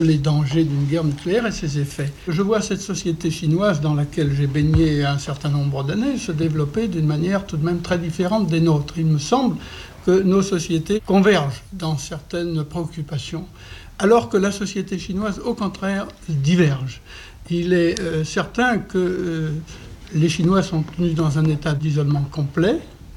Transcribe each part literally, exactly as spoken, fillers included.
les dangers d'une guerre nucléaire et ses effets. Je vois cette société chinoise dans laquelle j'ai baigné un certain nombre d'années se développer d'une manière tout de même très différente des nôtres. Il me semble que nos sociétés convergent dans certaines préoccupations, alors que la société chinoise, au contraire, diverge. Il est euh, certain que euh, les Chinois sont tenus dans un état d'isolement complet,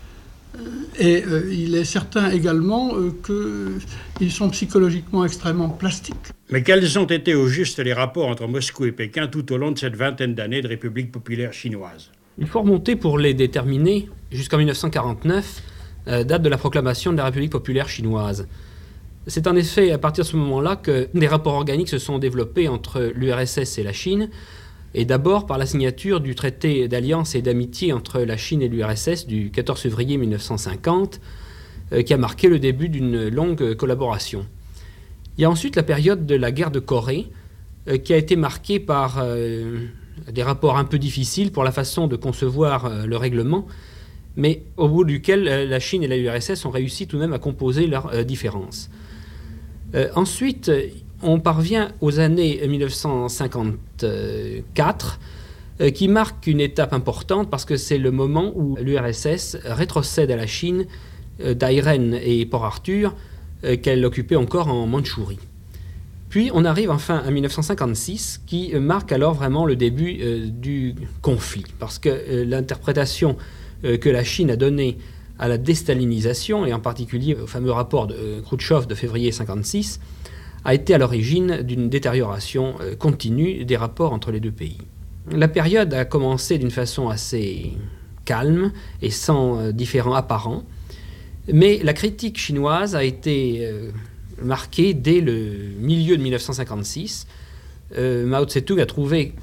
et euh, il est certain également euh, qu'ils sont psychologiquement extrêmement plastiques. Mais quels ont été au juste les rapports entre Moscou et Pékin tout au long de cette vingtaine d'années de République populaire chinoise? Il faut remonter pour les déterminer jusqu'en mille neuf cent quarante-neuf, euh, date de la proclamation de la République populaire chinoise. C'est en effet à partir de ce moment-là que des rapports organiques se sont développés entre l'U R S S et la Chine, et d'abord par la signature du traité d'alliance et d'amitié entre la Chine et l'U R S S du quatorze février mille neuf cent cinquante, euh, qui a marqué le début d'une longue collaboration. Il y a ensuite la période de la guerre de Corée, euh, qui a été marquée par euh, des rapports un peu difficiles pour la façon de concevoir euh, le règlement, mais au bout duquel euh, la Chine et la U R S S ont réussi tout de même à composer leurs euh, différences. Euh, ensuite, on parvient aux années mille neuf cent cinquante-quatre, euh, qui marquent une étape importante parce que c'est le moment où l'U R S S rétrocède à la Chine euh, d'Airen et Port-Arthur, euh, qu'elle occupait encore en Mandchourie. Puis on arrive enfin à mille neuf cent cinquante-six, qui euh, marque alors vraiment le début euh, du conflit, parce que euh, l'interprétation euh, que la Chine a donnée à la déstalinisation, et en particulier au fameux rapport de euh, Khrouchtchev de février mille neuf cent cinquante-six, a été à l'origine d'une détérioration euh, continue des rapports entre les deux pays. La période a commencé d'une façon assez calme et sans euh, différend apparent, mais la critique chinoise a été euh, marquée dès le milieu de mille neuf cent cinquante-six. Euh, Mao Tse-tung a trouvé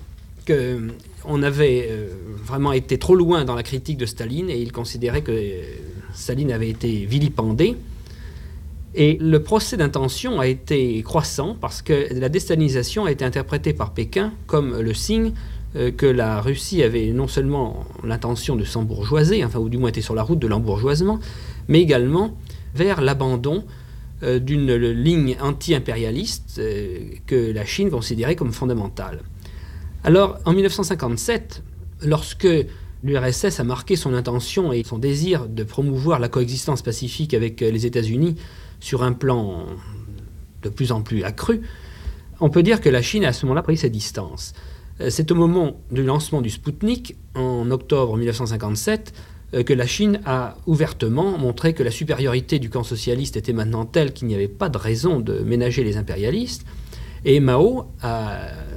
qu'on avait euh, vraiment été trop loin dans la critique de Staline, et il considérait que euh, Staline avait été vilipendé. Et le procès d'intention a été croissant parce que la déstalinisation a été interprétée par Pékin comme le signe euh, que la Russie avait non seulement l'intention de s'embourgeoiser, enfin, ou du moins était sur la route de l'embourgeoisement, mais également vers l'abandon euh, d'une ligne anti-impérialiste euh, que la Chine considérait comme fondamentale. Alors, en mille neuf cent cinquante-sept, lorsque l'U R S S a marqué son intention et son désir de promouvoir la coexistence pacifique avec les États-Unis sur un plan de plus en plus accru, on peut dire que la Chine a à ce moment-là pris ses distances. C'est au moment du lancement du Spoutnik, en octobre mille neuf cent cinquante-sept, que la Chine a ouvertement montré que la supériorité du camp socialiste était maintenant telle qu'il n'y avait pas de raison de ménager les impérialistes. Et Mao, à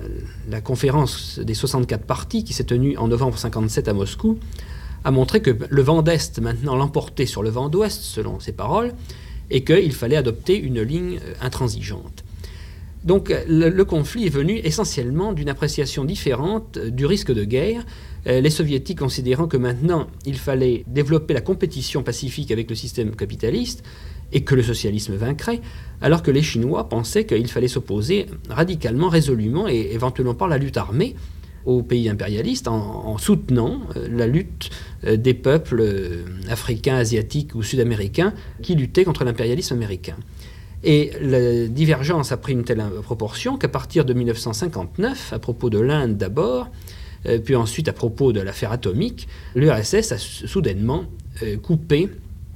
la conférence des soixante-quatre partis qui s'est tenue en novembre mille neuf cent cinquante-sept à Moscou, a montré que le vent d'Est maintenant l'emportait sur le vent d'Ouest, selon ses paroles, et qu'il fallait adopter une ligne intransigeante. Donc le, le conflit est venu essentiellement d'une appréciation différente du risque de guerre, euh, les soviétiques considérant que maintenant il fallait développer la compétition pacifique avec le système capitaliste et que le socialisme vaincrait, alors que les Chinois pensaient qu'il fallait s'opposer radicalement, résolument et éventuellement par la lutte armée aux pays impérialistes en, en soutenant euh, la lutte euh, des peuples euh, africains, asiatiques ou sud-américains qui luttaient contre l'impérialisme américain. Et la divergence a pris une telle proportion qu'à partir de mille neuf cent cinquante-neuf, à propos de l'Inde d'abord, euh, puis ensuite à propos de l'affaire atomique, l'U R S S a soudainement euh, coupé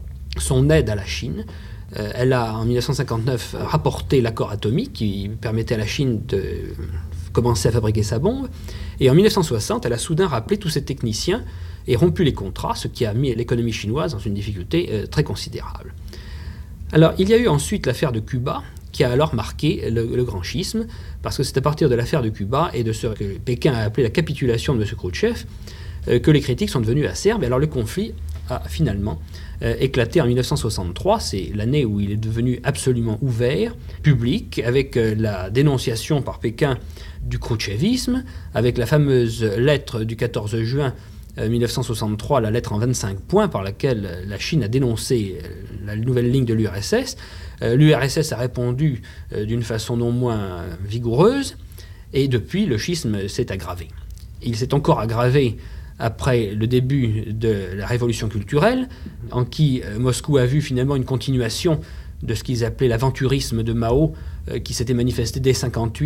son aide à la Chine. Euh, elle a, en mille neuf cent cinquante-neuf, rapporté l'accord atomique qui permettait à la Chine de commencer à fabriquer sa bombe. Et en mille neuf cent soixante, elle a soudain rappelé tous ses techniciens et rompu les contrats, ce qui a mis l'économie chinoise dans une difficulté euh, très considérable. Alors, il y a eu ensuite l'affaire de Cuba, qui a alors marqué le, le grand schisme, parce que c'est à partir de l'affaire de Cuba et de ce que Pékin a appelé la capitulation de M. Khrouchtchev euh, que les critiques sont devenues acerbes. Et alors, le conflit a finalement euh, éclaté en mille neuf cent soixante-trois. C'est l'année où il est devenu absolument ouvert, public, avec euh, la dénonciation par Pékin du khrouchtchevisme, avec la fameuse lettre du quatorze juin mille neuf cent soixante-trois, la lettre en vingt-cinq points par laquelle la Chine a dénoncé la nouvelle ligne de l'U R S S. L'U R S S a répondu d'une façon non moins vigoureuse, et depuis, le schisme s'est aggravé. Il s'est encore aggravé après le début de la révolution culturelle, en qui Moscou a vu finalement une continuation de ce qu'ils appelaient l'aventurisme de Mao, qui s'était manifesté dès mille neuf cent cinquante-huit